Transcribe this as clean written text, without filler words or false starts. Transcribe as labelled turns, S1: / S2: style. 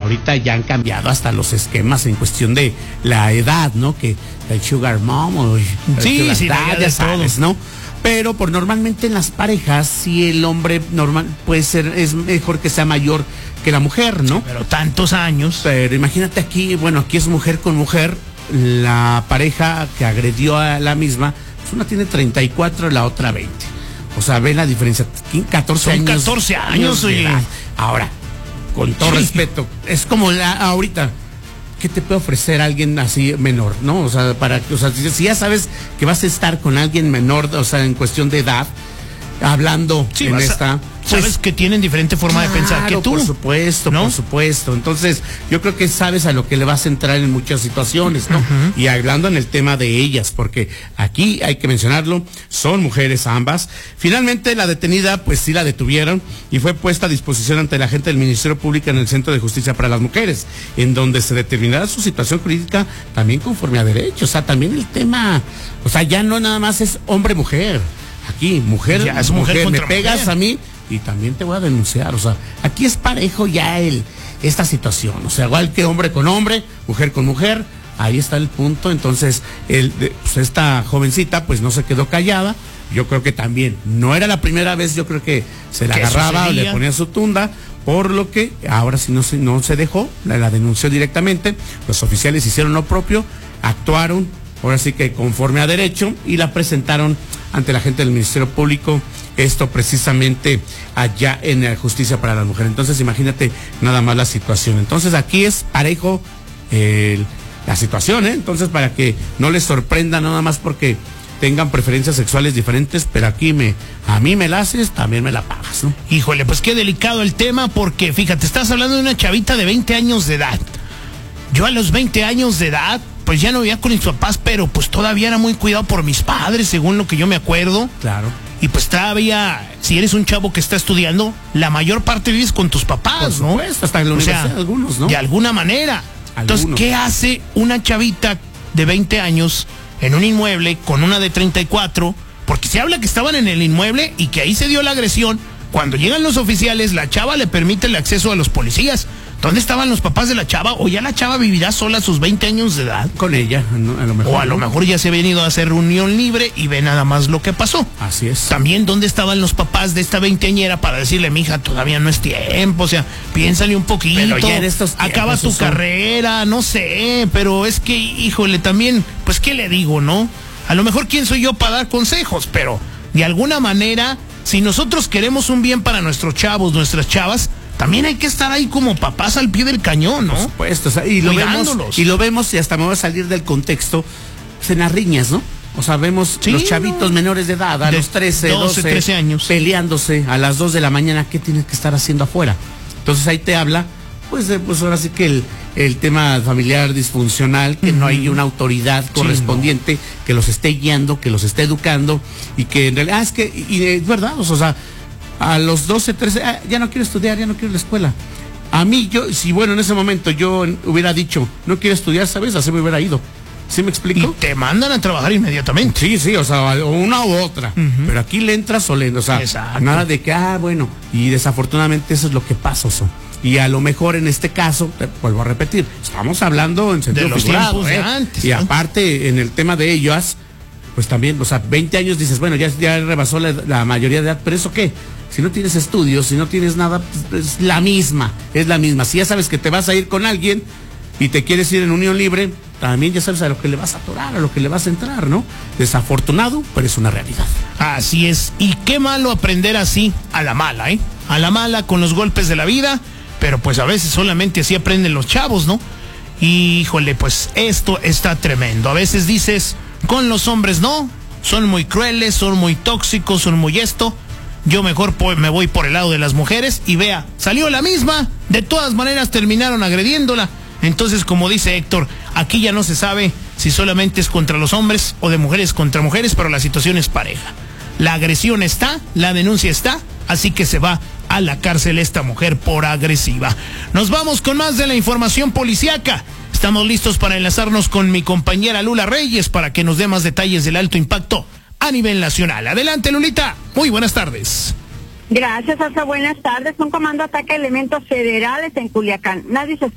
S1: ahorita ya han cambiado hasta los esquemas en cuestión de la edad, ¿no? Que el sugar mom o el
S2: sí,
S1: ya sabes, ¿no? Pero normalmente en las parejas, si el hombre normal puede ser, es mejor que sea mayor que la mujer, ¿no?
S2: Sí, pero tantos años.
S1: Pero imagínate aquí, bueno, aquí es mujer con mujer, la pareja que agredió a la misma, pues una tiene 34 y la otra 20. O sea, ven la diferencia, 14 años.
S2: Son 14 años, oye.
S1: Ahora, con todo respeto, es como ahorita, ¿qué te puede ofrecer alguien así menor, no? O sea, si ya sabes que vas a estar con alguien menor, o sea, en cuestión de edad, hablando en esta...
S2: Sabes que tienen diferente forma de pensar que tú.
S1: Por supuesto, ¿no? Por supuesto. Entonces, yo creo que sabes a lo que le vas a entrar en muchas situaciones, ¿no? Y hablando en el tema de ellas, porque aquí hay que mencionarlo, son mujeres ambas. Finalmente, la detenida, pues sí la detuvieron y fue puesta a disposición ante la gente del Ministerio Público en el Centro de Justicia para las Mujeres, en donde se determinará su situación jurídica también conforme a derecho. O sea, también el tema, o sea, ya no nada más es hombre-mujer. Aquí, mujer,
S2: ya es mujer
S1: me pegas a mí y también te voy a denunciar. O sea, aquí es parejo ya esta situación. O sea, igual que hombre con hombre, mujer con mujer, ahí está el punto. Entonces, pues esta jovencita pues no se quedó callada. Yo creo que también no era la primera vez, yo creo que se la agarraba o le ponía su tunda, por lo que ahora sí no se dejó, la denunció directamente. Los oficiales hicieron lo propio, actuaron, ahora sí que conforme a derecho, y la presentaron ante la gente del Ministerio Público, esto precisamente allá en la Justicia para las Mujeres. Entonces imagínate nada más la situación. Entonces aquí es parejo la situación, ¿eh? Entonces para que no les sorprenda nada más porque tengan preferencias sexuales diferentes, pero aquí a mí me la haces, también me la pagas, ¿no?
S2: Híjole, pues qué delicado el tema, porque fíjate, estás hablando de una chavita de 20 años de edad. Yo a los 20 años de edad, pues ya no vivía con mis papás, pero pues todavía era muy cuidado por mis padres, según lo que yo me acuerdo.
S1: Claro.
S2: Y pues todavía, si eres un chavo que está estudiando, la mayor parte vives con tus papás, ¿no?
S1: Pues hasta en la universidad, algunos, ¿no?
S2: De alguna manera. Entonces, ¿qué hace una chavita de 20 años en un inmueble con una de 34? Porque se habla que estaban en el inmueble y que ahí se dio la agresión. Cuando llegan los oficiales, la chava le permite el acceso a los policías. ¿Dónde estaban los papás de la chava? ¿O ya la chava vivirá sola a sus 20 años de edad?
S1: Con ella, a lo mejor.
S2: O a lo mejor ya se ha venido a hacer unión libre y ve nada más lo que pasó.
S1: Así es.
S2: También, ¿dónde estaban los papás de esta veinteañera para decirle, mija, todavía no es tiempo? O sea, piénsale un poquito.
S1: Pero ya en estos tiempos,
S2: acaba tu carrera, no sé. Pero es que, híjole, también, pues, ¿qué le digo, no? A lo mejor, ¿quién soy yo para dar consejos? Pero, de alguna manera, si nosotros queremos un bien para nuestros chavos, nuestras chavas, también hay que estar ahí como papás al pie del cañón, ¿no?
S1: Por supuesto, o sea, y lo vemos y hasta me voy a salir del contexto, pues en las riñas, ¿no? O sea, vemos los chavitos menores de edad, a los 13, 12,
S2: 13 años,
S1: peleándose a las 2 de la mañana, ¿qué tienes que estar haciendo afuera? Entonces ahí te habla, pues ahora sí que el tema familiar disfuncional, que no hay una autoridad correspondiente que los esté guiando, que los esté educando, y que en realidad, y es verdad, o sea, a los 12, 13, ya no quiero estudiar, ya no quiero ir a la escuela. A mí, en ese momento yo hubiera dicho, no quiero estudiar, ¿sabes? Así me hubiera ido. ¿Sí me explico?
S2: Y te mandan a trabajar inmediatamente.
S1: Sí, o sea, una u otra. Pero aquí le entras o o sea,
S2: exacto,
S1: nada de que, y desafortunadamente eso es lo que pasa, Y a lo mejor en este caso, vuelvo a repetir, estamos hablando en sentido
S2: de los
S1: figurado,
S2: tiempos de antes.
S1: Y aparte, en el tema de ellas, pues también, o sea, 20 años dices, bueno, ya rebasó la mayoría de edad, pero ¿eso qué? Si no tienes estudios, si no tienes nada, pues es la misma. Si ya sabes que te vas a ir con alguien y te quieres ir en unión libre, también ya sabes a lo que le vas a atorar, a lo que le vas a entrar, ¿no? Desafortunado, pero es una realidad.
S2: Así es. Y qué malo aprender así, a la mala, ¿eh? A la mala, con los golpes de la vida, pero pues a veces solamente así aprenden los chavos, ¿no? Y, híjole, pues esto está tremendo. A veces dices, con los hombres no, son muy crueles, son muy tóxicos, son muy esto. Yo mejor me voy por el lado de las mujeres y vea, salió la misma, de todas maneras terminaron agrediéndola. Entonces, como dice Héctor, aquí ya no se sabe si solamente es contra los hombres o de mujeres contra mujeres, pero la situación es pareja. La agresión está, la denuncia está, así que se va a la cárcel esta mujer por agresiva. Nos vamos con más de la información policíaca. Estamos listos para enlazarnos con mi compañera Lula Reyes para que nos dé más detalles del alto impacto a nivel nacional. Adelante, Lulita. Muy buenas tardes.
S3: Gracias, hasta buenas tardes. Un comando ataca elementos federales en Culiacán. Nadie se